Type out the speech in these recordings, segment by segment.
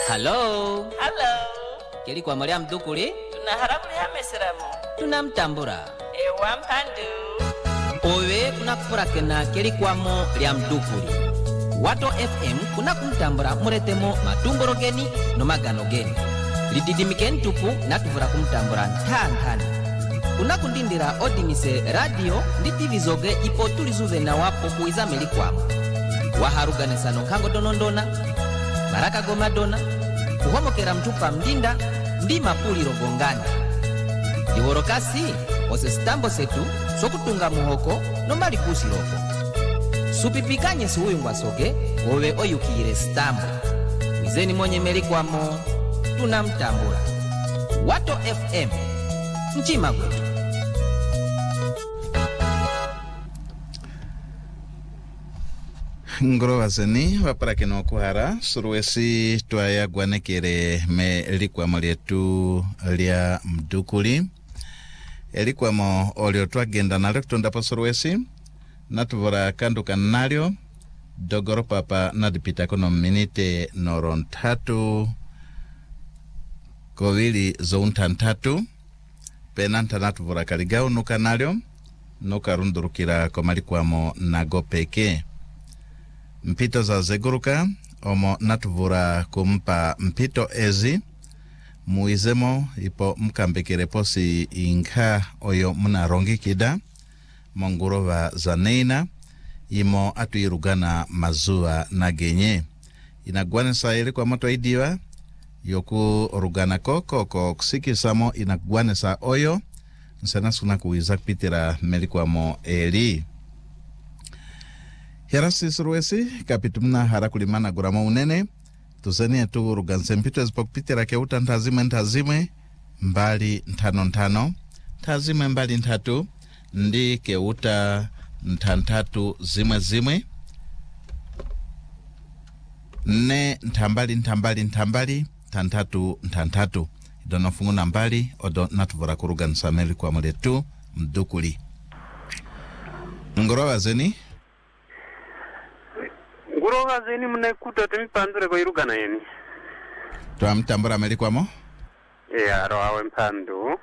Hello. Hello. Keli kwa Maria Mdukuli. Tunaharakuli hameseramu. Tunamtambura. Ewa mpandu. Owe kuna kufurakena keli kwa mo Maria Mdukuli. Wato FM kuna kumtambura muretemo matumborogeni no maganogeni. Lididimikeni tupu na tuvura kumtambura ntantani. Kuna kundindira odimise radio ndi TV zoge ipo tulizuve na wapo kuiza melikwamo. Waharuganisano kango donondona, Baraka Gomadona, kuhomokera mtupa mdinda, ndi mapuli rogongani. Diworokasi, ose stambo setu, sokutunga muhoko, no malikusi roko. Supipikanye suhuyu ngwasoge, owe oyukire stambo. Wizeni mwenye melikwamo, tunamtambura. Wato FM, mchima kwetu. Ngoro wazeni waparake no kuhara suruwesi tuaya gwanekere me likwamo lyetu lya Mdukuli elikwamo olio twagenda nalyo kutondapo suruwesi natuvora kanduka nalyo dogoro papa nadipita kono minite noro ntatu kovili zounta ntatu penanta natuvora kaligao nuka nalyo nuka rundurukira komalikwamo nago peke mpito za zeguruka omo natuvura kumpa mpito ezi muizemo ipo mkambekere posi inka oyo muna rongi kida mongurova za neina imo atuirugana mazua na genye inagwanesa ili kwa moto idiwa yoku rugana koko kusikisamo inagwanesa oyo nsana suna kuiza kupitira melikwamo eli Herasi suruwesi kapitumna harakulimana guramo unene tuzeni etu ruganse mpito ezipokupitira keuta ntazime mbali ntano ntazime mbali ntatu ndi keuta ntantatu zimwe ne ntambali tantatu idono fungu nambali odo natuvora kurugansa meli kwa muletu Mdukuli ngorowa zeni Ngurova zeni mnekuta temipandure kwa irugana yeni. Tuwa mtambura melikwamo? Roawe mpandu.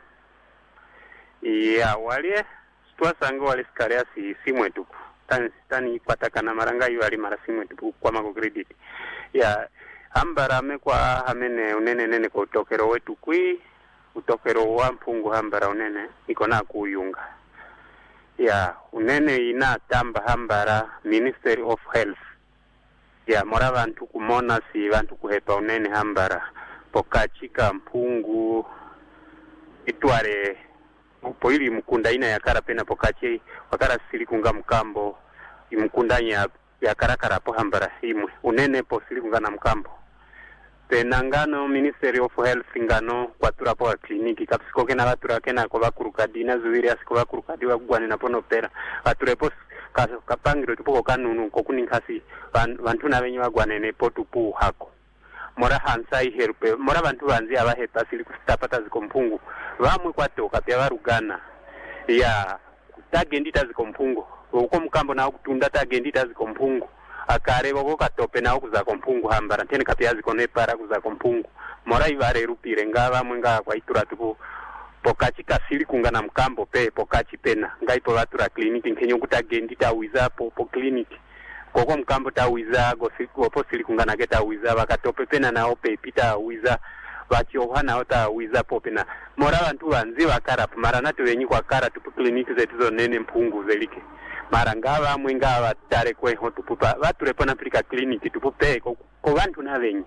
Walie, stuwa sangu wale sikaria simwe tuku. Tani pataka na maranga yu wali mara simwe tuku kwa mako credit. Hambara kwa hamene unene kwa utokero wetu kui. Utokero wa mpungu hambara unene. Ikona kuyunga. Unene ina tamba hambara Ministry of Health. Mora bantu kumona si bantu kuhepa unene hambara pokachika mpungu itware poili mkunda ina ya karapena pokachi wakara sili kunga mkambo imkunda ya karakara po hambara imwe unene po sili kunga na mkambo penangano Ministry of Health ngano kwa turapo wa kliniki kapsikoke na watura kena kwa bakurukadi na zuwiri asiko bakurukadi wa guwane na pono pera waturepo kapangiro tupoko kanunu kokuni nkasi bantu na benye bagwanene potupu hako mora hansai herpe mora bantu banzi abahepa sili kustapata zikompungu bamwe kwatoka pya barugana tagendita zikompungu uko mkambo na kutunda tagendita zikompungu akare boko katope na okuza kompungu hambara tene kapya zikone para kuza kompungu mora ibare rupire ngaba mwenga kwa itura tupo pokachi kasili kungana mkambo pe pokachi pena ngaipo watura kliniki nkenyo kutagendi tawiza po kliniki koko mkambo tawiza go sili kungana geta wiza bakatope pena nao pe pita wiza bachiohana ota wiza po pena mora bantu banzi bakara mara natu wenyi kwa kara tupu kliniki zetu zo nene mpungu zelike mara ngaba mwenga batare kwe hotupupa wature pona plika kliniki tupu pe ko bantu na wenyi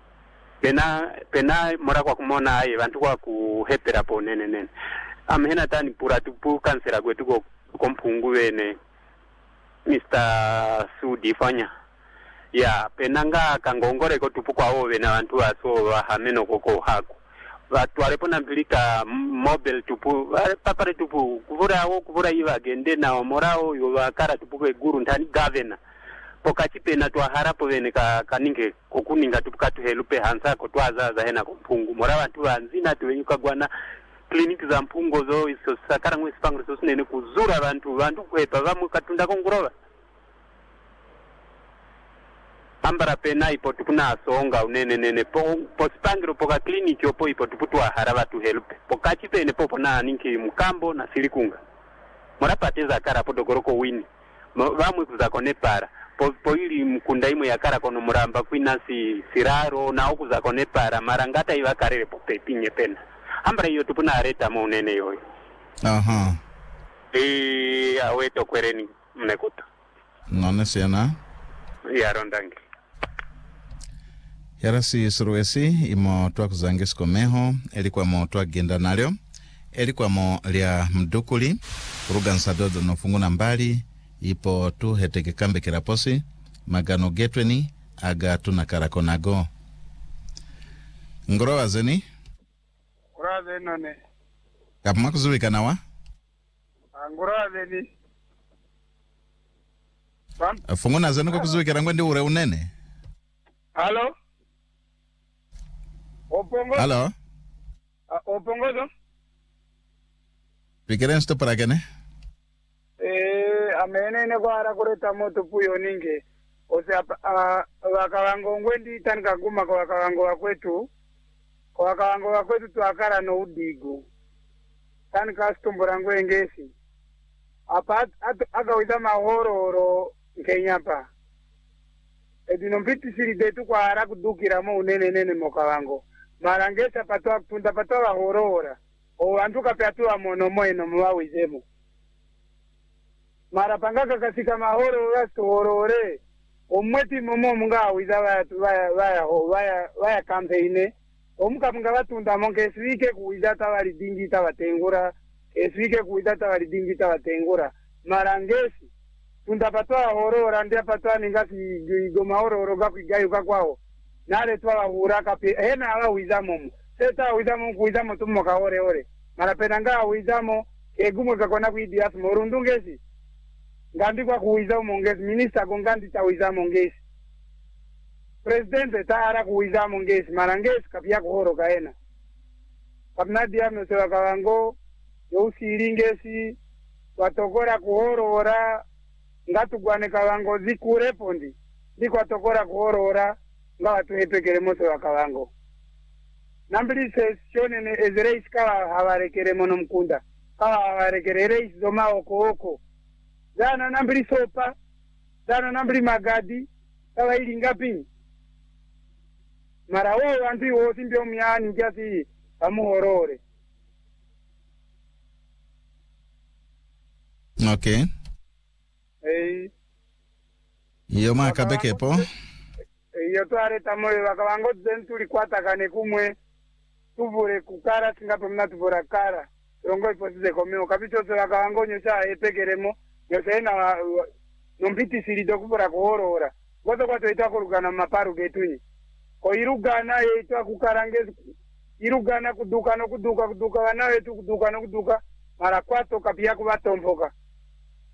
pena mora kwa kumona aye bantu kwa kuhepera po nene amhena tani pura tupu kansera kwetu ko mpungu wene Mr. Sudi fanya penanga kangongore ko tupu kwa owe na bantu aso hameno koko hako watu alepona mbilika mobile tupu papare tupu kuvura iwa gende na morao yo wakara tupu kwe guru ntani governor pokachi pena twa harapo wene kaninge kokuninga tupukatu helupe hansa ko twazaza hena kumpungu mora bantu banzina tuwenyuka gwana kliniki za mpungo zo iso sakara ngwe sipangro so nene kuzura bantu kwepa bamwe katunda kongurova ambara pena ipo tukuna songa unene po spangiro poka kliniki opo ipo tuputwa haraba tu help pokachi pene popo na ninki mukambo na silikunga morapateza kara podogoroko wini vamwe kuzakone para po ili mkunda imwe yakara kono muramba kwinasi siraro na okuzakone para marangata ivakarere popepinye pena ambara iyo tupuna areta mo unene yoyo aha aweto kwereni mnekuta none siana yarondangi yarasi suruesi imo twakuzange sikomeho elikuwa mo twagenda nalyo elikuwa mo lya mdukuli kurugansa dodo nofunguna mbali ipo tu heteke kambe kiraposi magano getweni aga tunakarakonago ngoro wazeni Nguraze none kapuma kuzulika nawa nguraze ni funguna zenu kwa kuzulika ngwendi ure unene Halo Opongo halo Opongo pikeren sto para kene amenene kwa kureta moto puyo ninge ose wakawango ngwendi tanika guma kwa wakawango wakwetu tuakara no udigo tanika stumbura ngwengesi apa agawida mahororo nkenyapa edino mpiti siri detu kwa hara kudukira mo unene mokawango marangesa patwa tunda patwa wahorora o antuka peatua monomo eno mwawizemo mara pangaka kasika mahoro wastohorore omweti momo munga wiza vaya campaign omuka munga batunda monke swike kuwiza tawali dingi tabatengura swike kuwiza tawali dingi tabatengura mara ngesi tunda patwa horora ndia patwa ningasi goma hororo gakwigayuka kwao nale twa huraka pe hena ala wiza momo seta wiza momo kuwiza motumo ka ore mara penanga wiza mo egumo kakona kuidias morundungesi ngandi kwa kuwiza mongezi minister gongandi tawiza mongezi president taara kuwiza mongezi marangezi kapia kuhoro kaena kapna dia no sewa kawango yo siringesi watokora kuhorora ngatu gwane kawango zikurepondi ndiko atokora kuhorora ngawatu hepekere moto wa kawango nambili sesione ne ezreis kawa hawarekere mono mkunda kawa hawarekere reis zoma oko zana nambili sopa zana nambili magadi kawa ili ngapi mara wao antu wosi mbio myani kiasi amuhorore okay iyo makabeke po iyo tware tamoyo wakawango zentuli kwata kane kumwe tuvure kukara singapo mna tuvura kara rongo iposize komeo kapicho se wakawango nyosha epekeremo yosena nombiti sirido kuvura kuhorora goto kwato itakurugana maparu getunyi ko irugana yeitwa kukarangezi irugana kuduka vana wetu kuduka mara kwato kapia kuvatomboka